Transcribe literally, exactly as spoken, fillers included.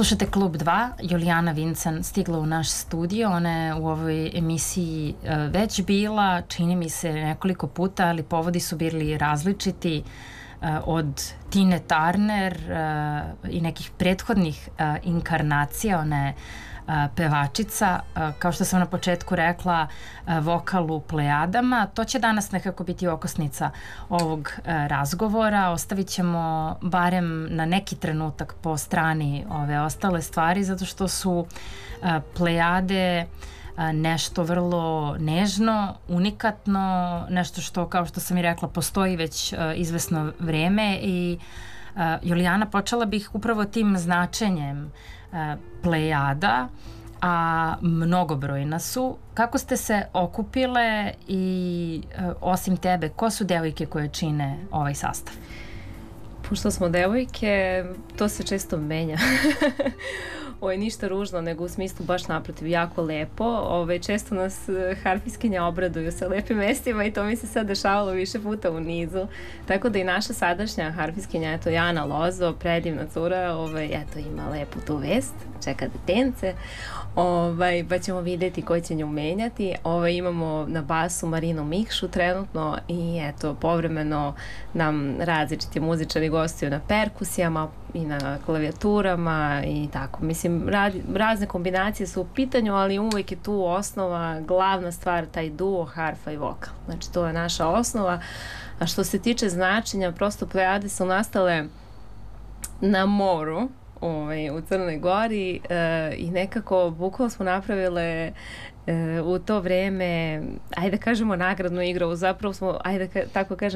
Slušate Klub dva, Julijana Vincan stigla u naš studio, ona je u ovoj emisiji već bila, čini mi se nekoliko puta, ali povodi su bili različiti, od Tine Turner i nekih prethodnih inkarnacija, ona je pevačica, kao što sam na početku rekla, vokal u Plejadama. To će danas nekako biti okosnica ovog razgovora. Ostavit ćemo barem na neki trenutak po strani ove ostale stvari, zato što su Plejade nešto vrlo nežno, unikatno, nešto što, kao što sam i rekla, postoji već izvesno vreme i Julijana, počela bih upravo tim značenjem Plejada, a mnogobrojna su. Kako ste se okupile i osim tebe, ko su devojke koje čine ovaj sastav? Pošto smo devojke, to se često menja. Ovo je ništa ružno, nego u smislu baš naprotiv, jako lepo. Ove, često nas harfiskinja obraduju sa lepim mestima i to mi se sad dešavalo više puta u nizu. Tako da i naša sadašnja harfiskinja, eto Jana Lozo, predivna cura, ove, eto ima lepu tu vest, čeka detence, ovaj, pa ćemo videti koji će nju menjati. Ove, imamo na basu Marinu Mikšu trenutno i eto, povremeno nam različiti muzičari gostuju na perkusijama i na klavijaturama i tako. Mislim, radi, razne kombinacije su u pitanju, ali uvijek je tu osnova, glavna stvar, taj duo, harfa i vokal. Znači, to je naša osnova. A što se tiče značenja, prosto Plejade su nastale na moru, ovaj, u Crnoj Gori e, i nekako bukvalno smo napravile e, u to vreme, ajde da kažemo, nagradnu igru, zapravo smo, ajde da ka, tako kažem,